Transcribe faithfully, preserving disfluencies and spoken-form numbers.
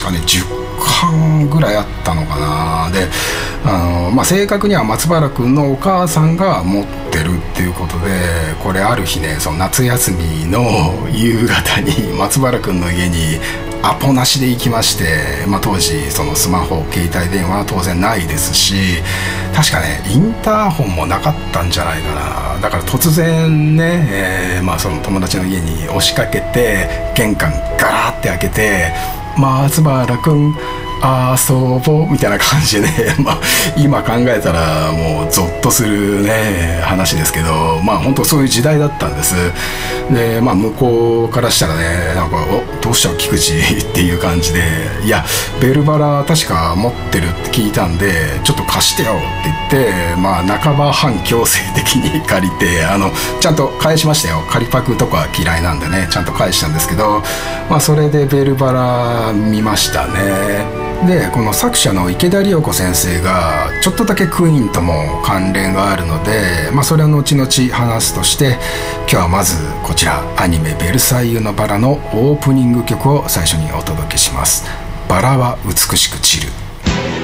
かねじゅっかんぐらいあったのかな。であの、まあ、正確には松原君のお母さんが持ってるっていうことで、これある日ね、その夏休みの夕方に松原君の家にアポなしで行きまして、まあ、当時そのスマホ携帯電話は当然ないですし、確かねインターホンもなかったんじゃないかな。だから突然ね、えーまあ、その友達の家に押しかけて玄関ガラーって開けて、松原君遊ぼうみたいな感じでねまあ今考えたらもうゾッとするね話ですけど、まあ本当そういう時代だったんです。でまあ向こうからしたらね、なんかおどうした菊池っていう感じで、いやベルバラ確か持ってるって聞いたんでちょっと貸してよって言って、まあ半ば半強制的に借りて、あのちゃんと返しましたよ。借りパクとか嫌いなんでね、ちゃんと返したんですけど、まあそれでベルバラ見ましたね。でこの作者の池田理代子先生がちょっとだけクイーンとも関連があるので、まあ、それは後々話すとして、今日はまずこちらアニメ「ベルサイユのバラ」のオープニング曲を最初にお届けします。バラは美しく散る。